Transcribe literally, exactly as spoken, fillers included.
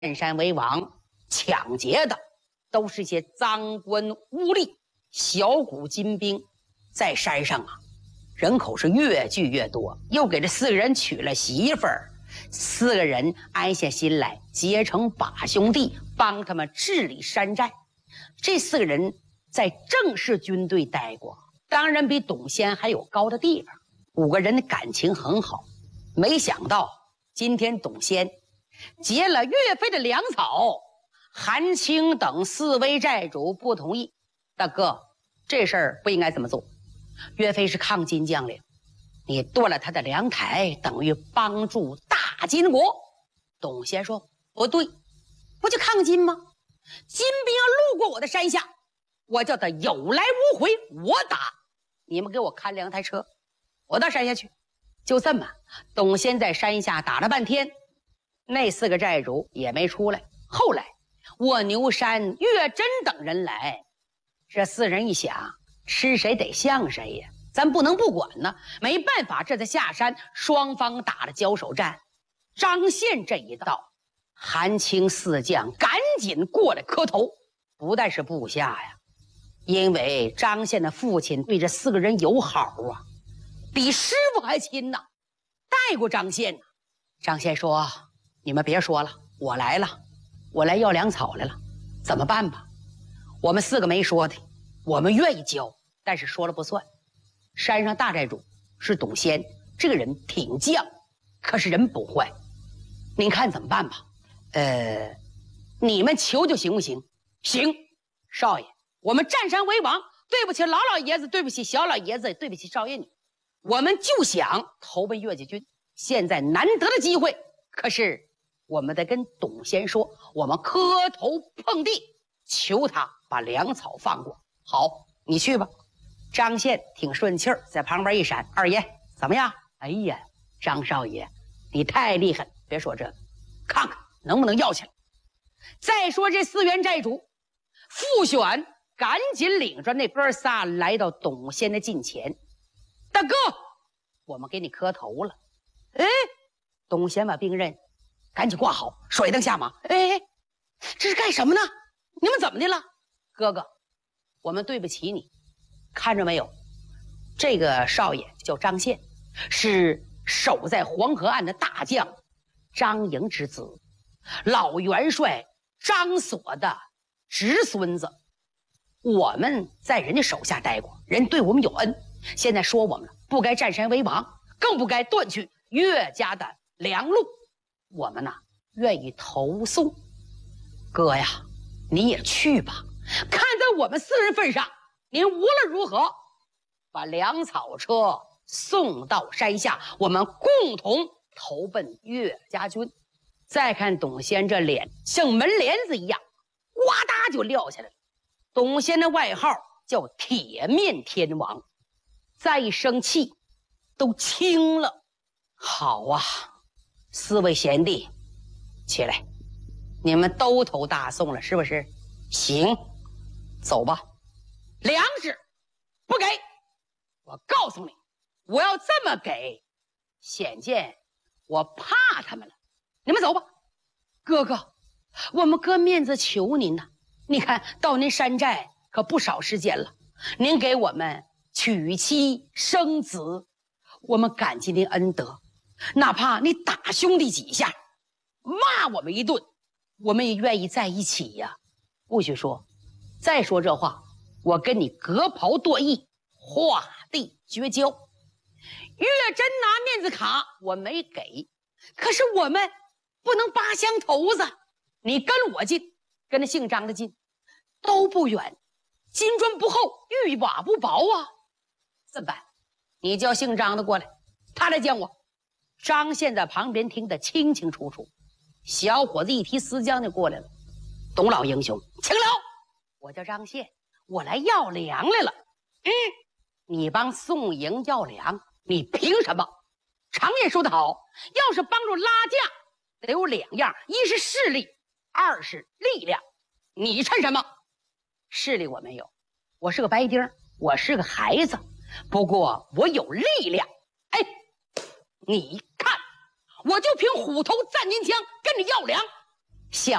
占山为王，抢劫的都是些赃官污吏、小股金兵。在山上啊，人口是越聚越多，又给这四个人娶了媳妇儿，四个人安下心来，结成把兄弟，帮他们治理山寨。这四个人在正式军队待过，当然比董先还有高的地方。五个人的感情很好，没想到今天董先劫了岳飞的粮草，韩青等四位寨主不同意。大哥，这事儿不应该这么做。岳飞是抗金将领，你夺了他的粮台，等于帮助大金国。董先说不对，不就抗金吗？金兵要路过我的山下，我叫他有来无回，我打。你们给我看粮台车，我到山下去。就这么，董先在山下打了半天，那四个寨主也没出来。后来卧牛山、岳真等人来，这四人一想，吃谁得像谁呀，咱不能不管呢。没办法，这才下山，双方打了交手战。张宪这一到，韩青四将赶紧过来磕头，不但是部下呀，因为张宪的父亲对这四个人友好啊，比师傅还亲呐，带过张宪呢。张宪说：“你们别说了，我来了，我来要粮草来了，怎么办吧？我们四个没说的，我们愿意交，但是说了不算。山上大寨主是董先，这个人挺犟，可是人不坏，您看怎么办吧？呃，你们求求行不行？行，少爷，我们占山为王，对不起老老爷子，对不起小老爷子，对不起少爷你，我们就想投奔岳家军，现在难得的机会，可是我们得跟董先说，我们磕头碰地，求他把粮草放过。好，你去吧。”张宪挺顺气儿，在旁边一闪：“二爷怎么样？”“哎呀，张少爷，你太厉害了！别说这个，看看能不能要起来。”再说这四员寨主，傅选赶紧领着那哥仨来到董先的近前：“大哥，我们给你磕头了。”哎，董先把兵刃赶紧挂好，甩灯下马。哎，这是干什么呢？你们怎么的了？哥哥，我们对不起你。看着没有，这个少爷叫张宪，是守在黄河岸的大将张营之子，老元帅张所的侄孙子。我们在人家手下待过，人对我们有恩，现在说我们不该占山为王，更不该断去岳家的粮路，我们呢愿意投送。哥呀，你也去吧，看在我们四人份上，您无论如何把粮草车送到山下，我们共同投奔岳家军。再看董先这脸像门帘子一样，呱嗒就撂下来了。董先的外号叫铁面天王，再一生气都青了。好啊，四位贤弟起来，你们都投大宋了是不是？行，走吧。粮食不给，我告诉你，我要这么给，显见我怕他们了。你们走吧。哥哥，我们哥面子求您呐，你看到您山寨可不少时间了，您给我们娶妻生子，我们感激您恩德，哪怕你打兄弟几下，骂我们一顿，我们也愿意在一起呀。不许说，再说这话，我跟你割袍断义，画地绝交。岳真拿面子卡我没给，可是我们不能拔枪头子，你跟我近，跟那姓张的近，都不远，金砖不厚，玉瓦不薄啊。怎么办？你叫姓张的过来，他来见我。张宪在旁边听得清清楚楚。小伙子一提私将就过来了：“董老英雄，请了，我叫张宪，我来要粮来了。”“嗯，你帮宋营要粮，你凭什么？”常言说得好，要是帮助拉架，得有两样，一是势力，二是力量。你趁什么？势力我没有，我是个白丁，我是个孩子，不过我有力量。哎，你看，我就凭虎头战金枪跟你要粮， 小